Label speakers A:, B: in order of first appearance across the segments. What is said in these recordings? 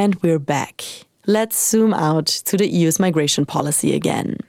A: And we're back. Let's zoom out to the EU's migration policy again.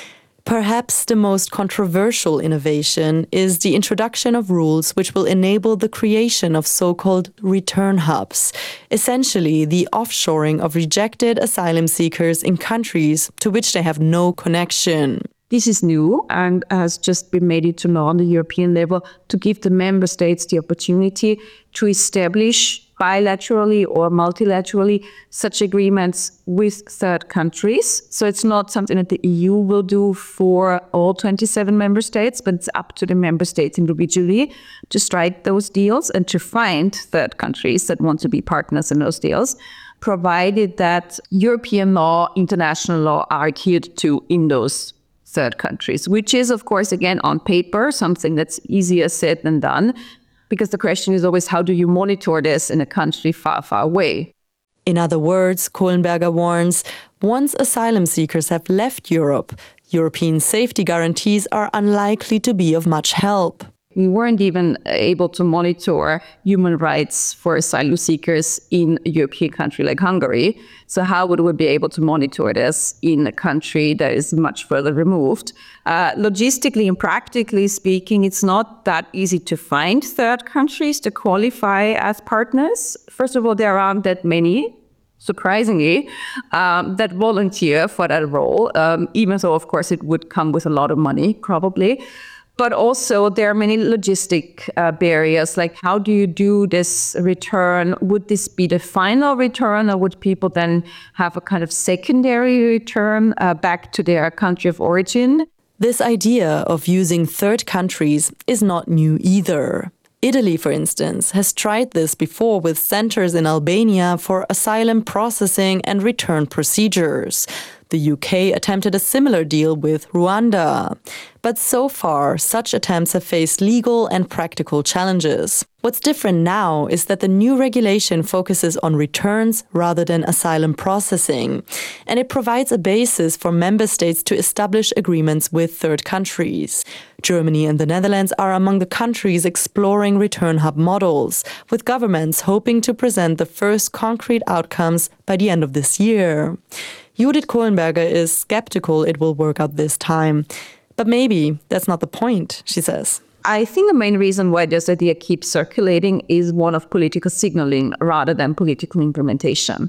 A: Perhaps the most controversial innovation is the introduction of rules which will enable the creation of so-called return hubs, essentially the offshoring of rejected asylum seekers in countries to which they have no connection.
B: This is new and has just been made into law on the European level to give the member states the opportunity to establish bilaterally or multilaterally such agreements with third countries. So it's not something that the EU will do for all 27 member states, but it's up to the member states individually to strike those deals and to find third countries that want to be partners in those deals, provided that European law, international law are adhered to in those third countries, which is, of course, again, on paper, something that's easier said than done. Because the question is always, how do you monitor this in a country far, far away?
A: In other words, Kohlenberger warns, once asylum seekers have left Europe, European safety guarantees are unlikely to be of much help.
B: We weren't even able to monitor human rights for asylum seekers in a European country like Hungary. So how would we be able to monitor this in a country that is much further removed? Logistically and practically speaking, it's not that easy to find third countries to qualify as partners. First of all, there aren't that many, surprisingly, that volunteer for that role, even though, of course, it would come with a lot of money, probably. But also there are many logistic barriers, like how do you do this return? Would this be the final return, or would people then have a kind of secondary return back to their country of origin?
A: This idea of using third countries is not new either. Italy, for instance, has tried this before with centers in Albania for asylum processing and return procedures. The UK attempted a similar deal with Rwanda. But so far, such attempts have faced legal and practical challenges. What's different now is that the new regulation focuses on returns rather than asylum processing, and it provides a basis for member states to establish agreements with third countries. Germany and the Netherlands are among the countries exploring return hub models, with governments hoping to present the first concrete outcomes by the end of this year. Judith Kohlenberger is skeptical it will work out this time. But maybe that's not the point, she says.
B: I think the main reason why this idea keeps circulating is one of political signaling rather than political implementation.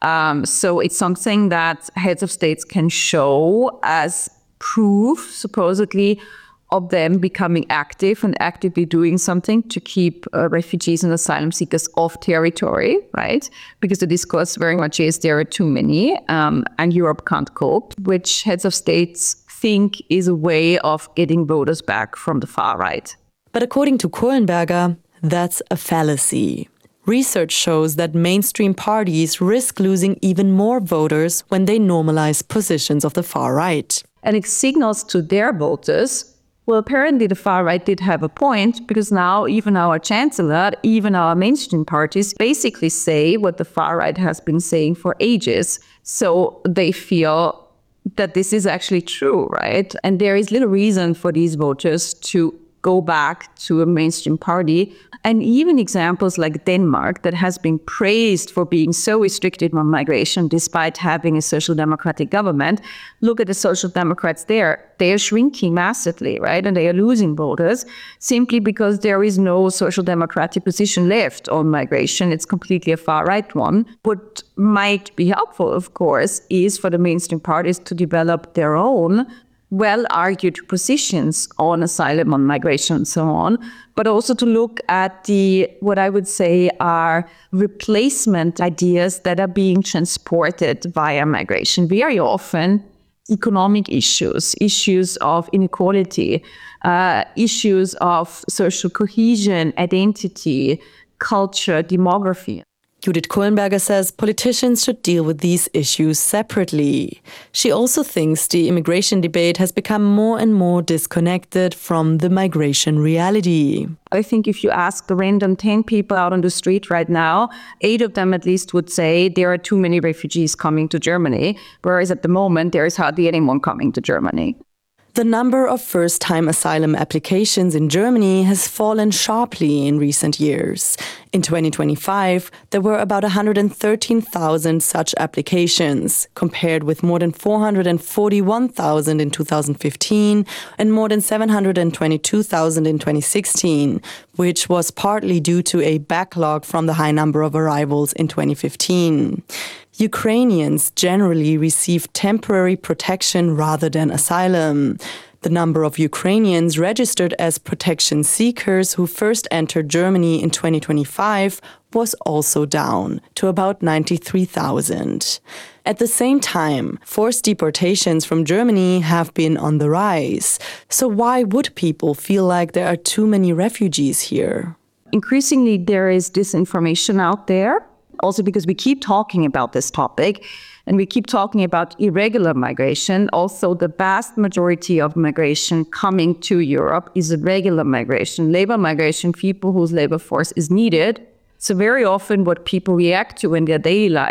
B: So it's something that heads of states can show as proof, supposedly, of them becoming active and actively doing something to keep refugees and asylum seekers off territory, right? Because the discourse very much is there are too many and Europe can't cope, which heads of states think is a way of getting voters back from the far right.
A: But according to Kohlenberger, that's a fallacy. Research shows that mainstream parties risk losing even more voters when they normalize positions of the far right.
B: And it signals to their voters, well, apparently the far right did have a point, because now even our chancellor, even our mainstream parties basically say what the far right has been saying for ages. So they feel that this is actually true, right? And there is little reason for these voters to go back to a mainstream party. And even examples like Denmark, that has been praised for being so restricted on migration despite having a social democratic government. Look at the social democrats there. They are shrinking massively, right? And they are losing voters simply because there is no social democratic position left on migration. It's completely a far right one. What might be helpful, of course, is for the mainstream parties to develop their own well-argued positions on asylum, on migration, and so on, but also to look at what I would say are replacement ideas that are being transported via migration. Very often, economic issues of inequality, issues of social cohesion, identity, culture, demography.
A: Judith Kohlenberger says politicians should deal with these issues separately. She also thinks the immigration debate has become more and more disconnected from the migration reality.
B: I think if you ask the random 10 people out on the street right now, 8 of them at least would say there are too many refugees coming to Germany, whereas at the moment there is hardly anyone coming to Germany.
A: The number of first-time asylum applications in Germany has fallen sharply in recent years. In 2025, there were about 113,000 such applications, compared with more than 441,000 in 2015 and more than 722,000 in 2016, which was partly due to a backlog from the high number of arrivals in 2015. Ukrainians generally receive temporary protection rather than asylum. The number of Ukrainians registered as protection seekers who first entered Germany in 2025 was also down to about 93,000. At the same time, forced deportations from Germany have been on the rise. So why would people feel like there are too many refugees here?
B: Increasingly, there is disinformation out there. Also because we keep talking about this topic and we keep talking about irregular migration. Also, the vast majority of migration coming to Europe is irregular migration, labor migration, people whose labor force is needed. So very often what people react to in their daily life